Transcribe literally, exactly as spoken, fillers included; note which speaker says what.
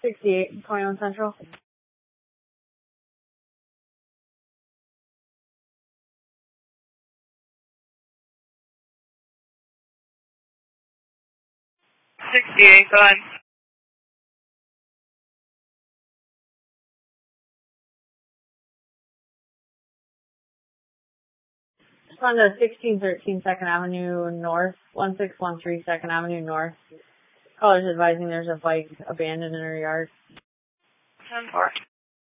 Speaker 1: sixty-eight, twenty-one Central.
Speaker 2: sixty-eight, go ahead.
Speaker 1: On the sixteen thirteen second Avenue North, one six one three second Avenue North. Callers advising there's a bike abandoned in her yard.
Speaker 2: ten four.